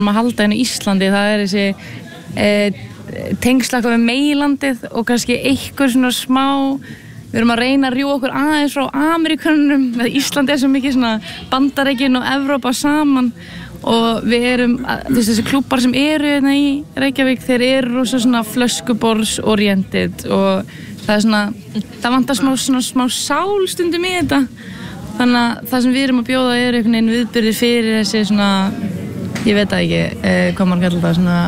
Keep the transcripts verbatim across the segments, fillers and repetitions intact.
að halda henni í Íslandi, það er þessi e, tengslaka við meilandið og kannski einhver svona smá, við erum að reyna að rjúa okkur aðeins frá Ameríkönunum, Íslandi er svo mikið svona Bandaríkin og Evrópa saman og við erum, þessi klúbbar sem eru hérna í Reykjavík, þeir eru rosa svona flöskuborðsoriented og það er svona, það vantar smá, svona, smá sál stundum í þetta, þannig að það sem við erum að bjóða er einhvern veginn viðbyrði fyrir þessi svona, ég veit það ekki, eh, hvað maður kallar það, svona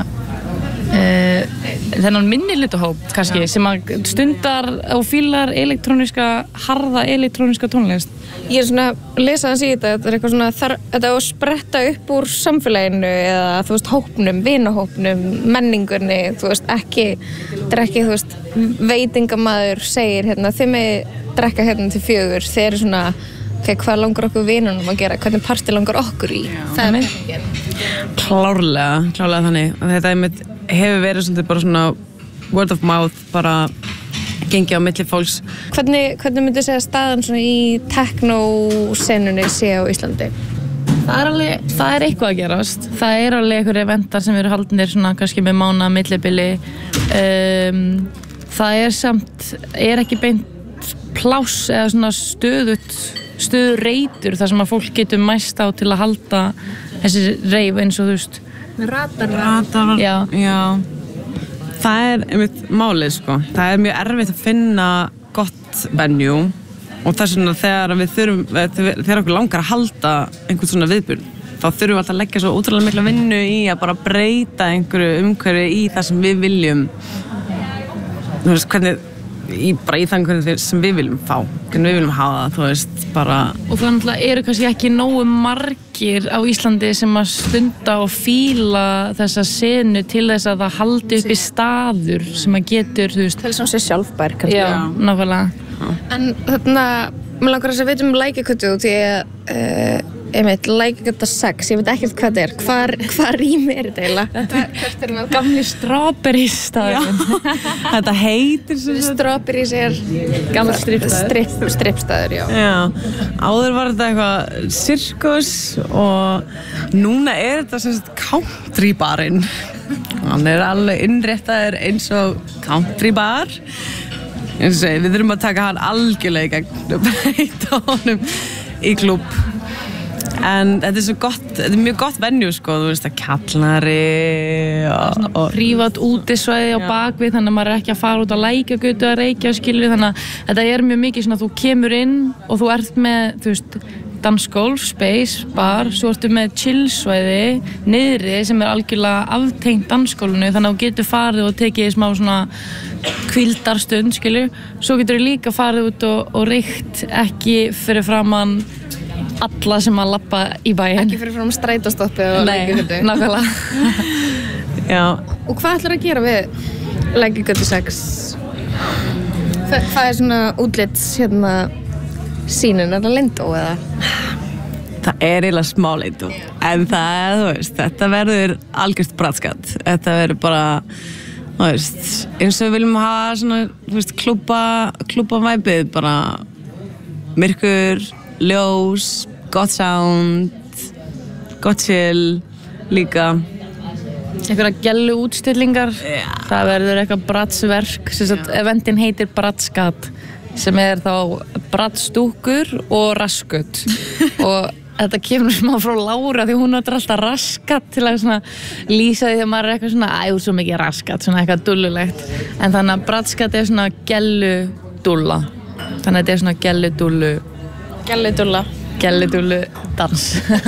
eh, þennan minnihlutahóp kannski, sem að stundar og fílar elektróniska, harða elektróniska tónlist. Ég er svona að lesa hans í þetta, þetta er eitthvað svona, þar, þetta er að spretta upp úr samfélaginu eða, þú veist, hópnum, vinahópnum, menningunni, þú veist, ekki, þetta er ekki, þú veist, veitingamaður segir, hérna, þið með drekka hérna til fjögur, þeir eru svona, ok, hvað langar okkur vinunum að gera, hvernig parti langar okkur í, það er menningin. Klárlega, klárlega þannig, þetta einmitt hefur verið svolítið bara svona word of mouth, bara gengi á milli fólks. Hvernig, hvernig myndi segja staðan svona í techno-senunni sé á Íslandi? Það er alveg, það er eitthvað að gerast. Það er alveg einhverjir eventar sem eru haldnir svona kannski með mána millibili. Um, það er samt, er ekki beint pláss eða svona stöðut, stöðurreitur þar sem að fólk getur mæst á til að halda þessi reif eins og þú veist. Radar. Radar, já. já. Það er einmitt málið, sko. Það er mjög erfitt að finna gott venue og þess vegna þegar við þurfum, þegar okkur langar að halda einhvern svona viðburð, þá þurfum við alltaf að leggja svo ótrúlega mikla vinnu í að bara breyta einhverju umhverfi í það sem við viljum, þú veist, hvernig, í, bara í þann hvernig sem við viljum fá, hvernig við viljum hafa það, þú veist, bara... Og þannig að eru kannski ekki nógu margir á Íslandi sem að stunda og fíla þessa senu til þess að það haldi upp í staður sem að getur, þú veist... Til þess að sé sjálfbær, kannski. Já, nákvæmlega. En þarna, mér langar þess að veitum um Lækjargötu því að, uh, einmitt, Lækjargöta sex, ég veit ekkert hvað þetta er. Hvar, hvað rými er þetta eiginlega? Hvert er það? Gamli Strawberries staðurinn. Þetta heitir sem sagt... Strawberries er... Gammal strippstaður. Strip, strippstaður, já. Já. Áður var þetta eitthvað sirkus og núna er þetta sem sagt country barinn. Hann er alveg innréttaður eins og country bar. Eins og við þurfum að taka hann algjörlega í gegn og breyta honum í klúbb. En þetta er svo gott, þetta er mjög gott venue, sko, þú veist, að kjallari og... og prívat útisvæði á bakvið, þannig að maður er ekki að fara út á Lækjargötu að reykja, skilur, þannig að þetta er mjög mikið svona að þú kemur inn og þú ert með, þú veist, dansgólf, space, bar, svo ertu með chillsvæði niðri sem er algjörlega aftengt dansgólfinu, þannig að þú getur farið og tekið smá svona hvíldarstund, skilur, svo getur þú líka farið út og, og reykt ekki fyrir framann alla sem að labba í bæinn. Ekki fyrir fram strætóstoppi og Lækjargötu. Nei, nákvæmlega. Já. Og hvað ætlar að gera við Lækjargötu sex? Það, það er svona útlits, hérna, sýnin, er það leyndó eða? Það er eiginlega smá leyndó, en það er, þú veist, þetta verður algjört brattskatt. Þetta verður bara, þú veist, eins og við viljum hafa svona, þú veist, klúbba, klúbba væpið, bara myrkur, ljós, gott sound, gott chill, líka. Einhverja gellu útstillingar, ja. Það verður eitthvað bratsverk, sem sagt, eventin heitir Bratsgat, sem er þá bratsstúkur og raskut. Og þetta kemur smá frá Lára því hún notar alltaf raskat til að svona lýsa því þegar maður er eitthvað svona æ, svo mikið raskat, svona eitthvað dullulegt. En þannig að bratskat er svona gellu dúlla. Þannig að þetta er svona gellu dúllu Gellu dúlla. Gellu dúllu dans.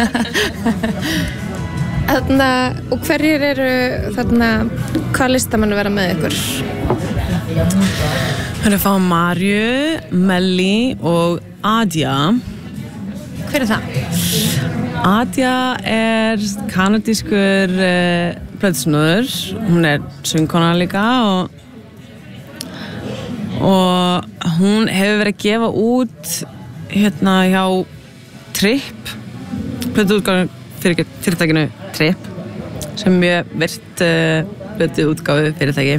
Þarna, og hverjir eru þarna, hvað listamenn vera með ykkur? Við erum að fá Marju, Melli og Adja. Hver er það? Adja er kanadískur uh, plötusnúður. Hún er söngkona líka og, og hún hefur verið að gefa út hérna hjá Trip, plötuútgáfu fyrir, fyrirtækinu Trip, sem er mjög virt uh, plötuútgáfu fyrirtæki.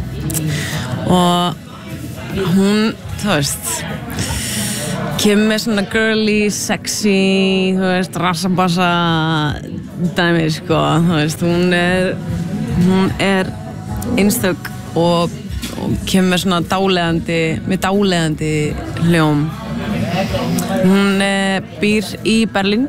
Og hún, þú veist, kemur með svona girly, sexy, þú veist, rassabassa dæmi, sko, þú veist, hún er, hún er einstök og, og kemur svona dáleiðandi, með dáleiðandi hljóm. Hún eh, býr í Berlín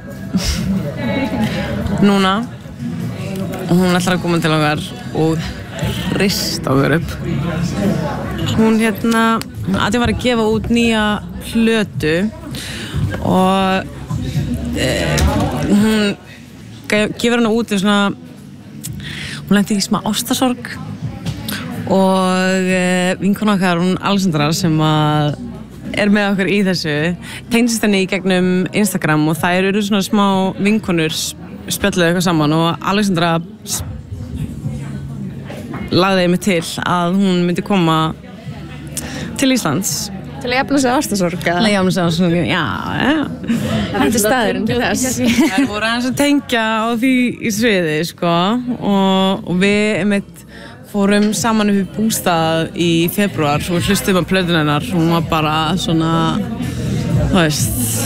núna og hún ætlar að koma til okkar og hrista okkur upp. Hún hérna, að ég var að gefa út nýja plötu og eh, hún gefur hana út í svona, hún lenti í smá ástarsorg og eh, vinkona okkar, hún Alexandra sem að er með okkur í þessu, tengist henni í gegnum Instagram og þær eru svona smá vinkonur spjalluðu eitthvað saman og Alexandra lagði mig til að hún myndi koma til Íslands Til að jafna sig ástarsorg til að jafna sig ástarsorg, já, já Þetta er staðurinn til þess Það voru aðeins að tengja á því í sviði, sko og, og við, einmitt fórum saman upp í bústað í febrúar og hlustum á plötuna hennar. Hún var bara svona, þú veist,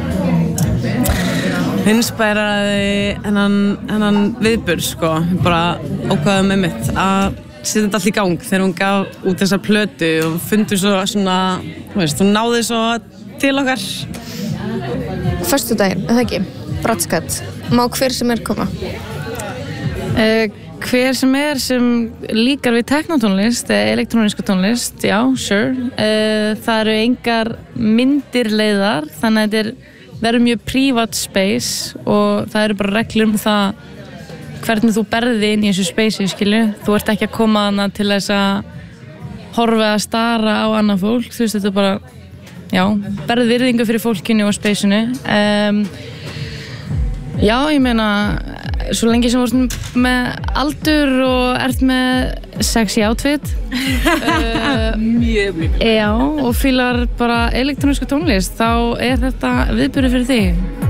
inspiraði hennan, hennan viðburð, sko. Við bara ákvaðum með mitt að setja þetta allt í gang þegar hún gaf út þessa plötu og fundum svo svona, þú veist, hún náði svo til okkar. Föstudaginn, eða ekki? Brattskatt. Má hver sem er koma? Uh, hver sem er sem líkar við teknotónlist eða elektróníska tónlist, já, sure. Uh, það eru engar myndirleiðar, þannig að þetta er verður mjög private space og það eru bara reglur um það hvernig þú berði inn í þessu space, skilju. Þú ert ekki að koma hana til þess að horfa að stara á annað fólk, þú veist, þetta er bara, já, berð virðingu fyrir fólkinu og spaceinu. Um, já, ég meina, svo lengi sem þú ert með aldur og ert með sexy outfit uh, Mjög mjög já, og fílar bara elektróníska tónlist, þá er þetta viðburður fyrir þig.